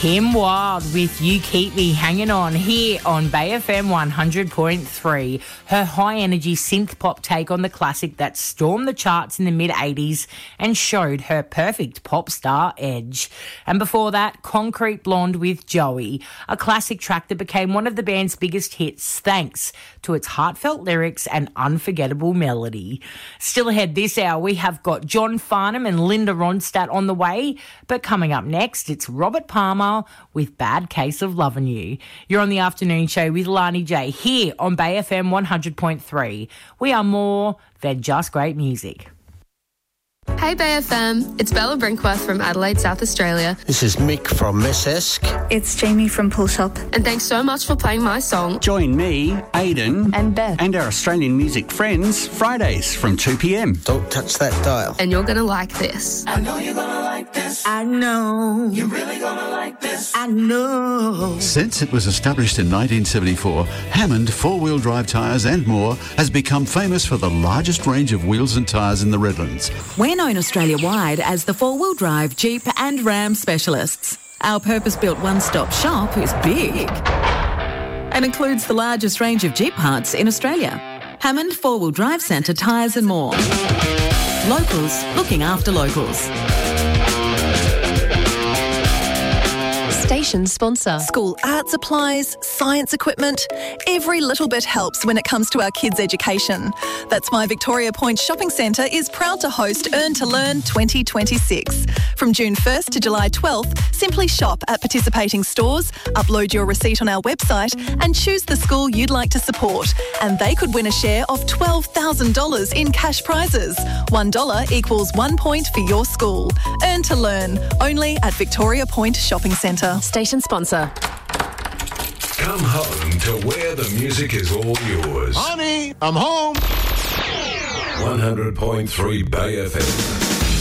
Kim Wilde with You Keep Me Hanging On here on Bay FM 100.3. Her high-energy synth-pop take on the classic that stormed the charts in the mid-80s and showed her perfect pop star edge. And before that, Concrete Blonde with Joey, a classic track that became one of the band's biggest hits thanks to its heartfelt lyrics and unforgettable melody. Still ahead this hour, we have got John Farnham and Linda Ronstadt on the way, but coming up next, it's Robert Palmer with Bad Case of Lovin' You. You're on the afternoon show with Lani J here on Bay FM 100.3. We are more than just great music. Hey Bay FM, it's Bella Brinkworth from Adelaide, South Australia. This is Mick from Miss Esk. It's Jamie from Pull Shop. And thanks so much for playing my song. Join me, Aidan, And Beth. and our Australian music friends Fridays from 2 p.m. Don't touch that dial. And you're going to like this. I know you're gonna like this. I know. You're really gonna like this. I know. Since it was established in 1974, Hammond four-wheel drive tyres and more has become famous for the largest range of wheels and tyres in the Redlands. We're known Australia-wide as the four-wheel drive, Jeep and Ram specialists. Our purpose-built one-stop shop is big and includes the largest range of Jeep parts in Australia. Hammond Four-Wheel Drive Centre tyres and more. Locals looking after locals. Station sponsor. School art supplies, science equipment. Every little bit helps when it comes to our kids' education. That's why Victoria Point Shopping Centre is proud to host Earn to Learn 2026. From June 1st to July 12th, simply shop at participating stores, upload your receipt on our website and choose the school you'd like to support. And they could win a share of $12,000 in cash prizes. $1 equals 1 point for your school. Earn to Learn, only at Victoria Point Shopping Centre. Station sponsor. Come home to where the music is all yours. Honey, I'm home. 100.3 Bay FM.